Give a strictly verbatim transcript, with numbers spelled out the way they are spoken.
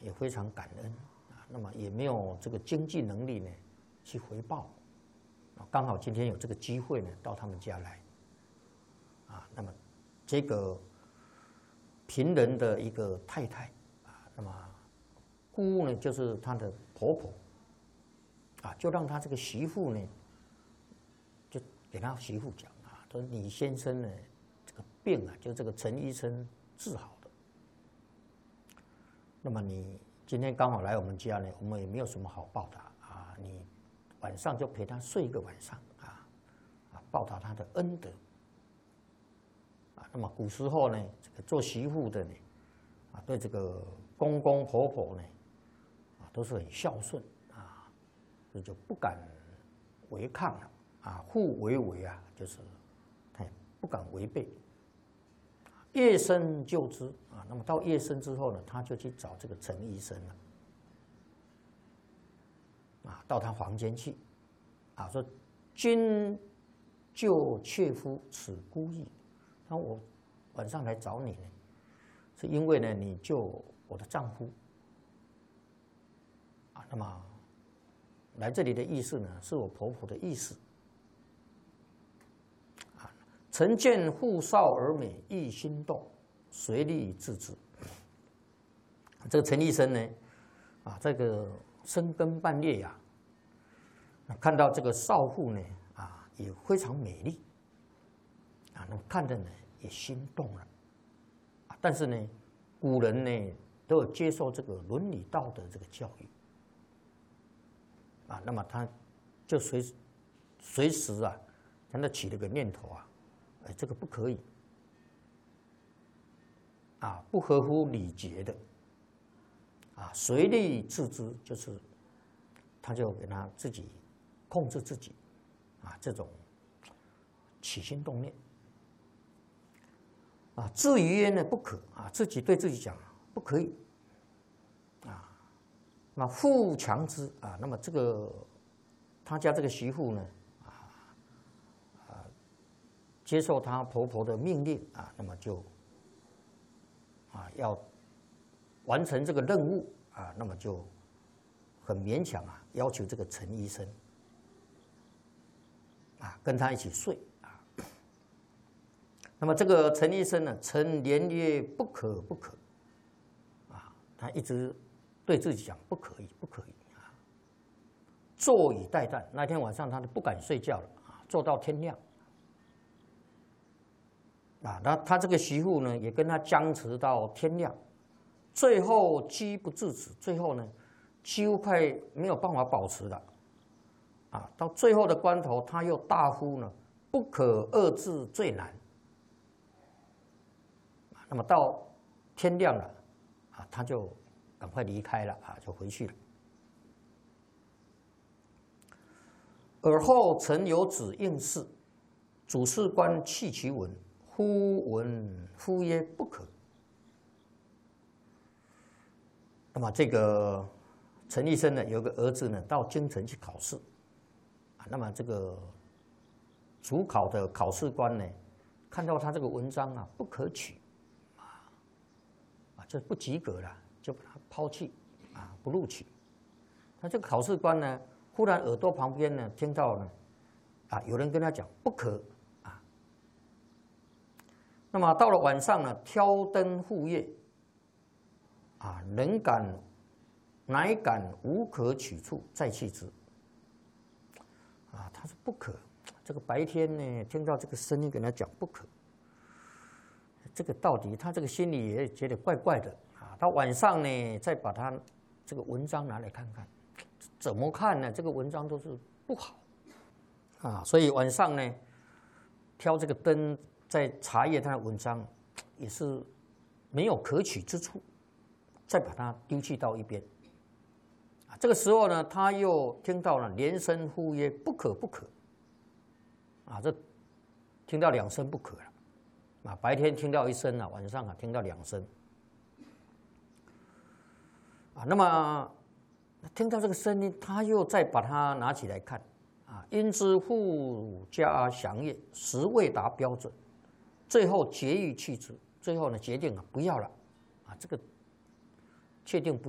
也非常感恩啊，那么也没有这个经济能力呢去回报，啊，刚好今天有这个机会呢到他们家来，啊，那么这个贫人的一个太太啊，那么姑呢就是她的婆婆，啊，就让她这个媳妇呢，就给她媳妇讲啊，说李先生呢这个病啊，就这个陈医生治好的。那么你今天刚好来我们家呢，我们也没有什么好报答啊，你晚上就陪他睡一个晚上啊，啊，报答他的恩德啊。那么古时候呢，这个做媳妇的呢，啊，对这个公公婆婆呢，啊，都是很孝顺啊，所以就不敢违抗了啊，互为违啊，就是他也不敢违背。夜深就知啊，那么到夜深之后呢，他就去找这个陈医生了，啊，到他房间去，啊，说君救妾夫，此孤意。那我晚上来找你呢，是因为呢你救我的丈夫，啊，那么来这里的意思呢，是我婆婆的意思。曾见妇少而美，亦心动，随力自知。这个陈医生呢，啊，这个深更半夜呀、啊，看到这个少妇呢，啊，也非常美丽，啊，那么看着呢也心动了，啊，但是呢，古人呢都有接受这个伦理道德这个教育，啊，那么他就随随时啊，他那起了个念头啊。哎，这个不可以啊，不合乎礼节的啊，随力自知，就是他就给他自己控制自己啊，这种起心动念啊，至于曰呢不可啊，自己对自己讲不可以啊，那妇强之啊，那么这个他家这个媳妇呢？接受她婆婆的命令啊，那么就啊要完成这个任务啊，那么就很勉强啊，要求这个陈医生啊跟他一起睡啊。那么这个陈医生呢，陈连曰不可不可啊，他一直对自己讲不可以不可以啊，坐以待旦。那天晚上他就不敢睡觉了啊，坐到天亮。啊，那他这个媳妇呢，也跟他僵持到天亮，最后机不至此，最后呢，几乎快没有办法保持了，啊，到最后的关头，他又大呼呢，不可遏制最难。那么到天亮了，啊，他就赶快离开了，啊，就回去了。尔后臣有旨应试，主事官弃其文。夫闻夫曰不可。那么这个陈医生呢，有个儿子呢，到京城去考试，啊，那么这个主考的考试官呢，看到他这个文章啊不可取，啊，啊这不及格了，就把他抛弃，啊不录取。他这个考试官呢，忽然耳朵旁边呢听到呢，啊有人跟他讲不可。那么到了晚上呢，挑灯护夜，啊，人感乃感无可取处，再弃之。啊，他说不可。这个白天呢，听到这个声音跟他讲不可，这个到底他这个心里也觉得怪怪的啊。到晚上呢，再把他这个文章拿来看看，怎么看呢？这个文章都是不好啊，所以晚上呢，挑这个灯。在查阅他的文章，也是没有可取之处，再把它丢弃到一边。啊，这个时候呢，他又听到了连声呼曰：“不可，不可！”啊，这听到两声不可了。啊，白天听到一声啊，晚上啊听到两声。啊，那么听到这个声音，他又再把它拿起来看。啊，因之富家详阅，实未达标准。最后决意弃之，最后呢决定啊不要了，啊这个确定不。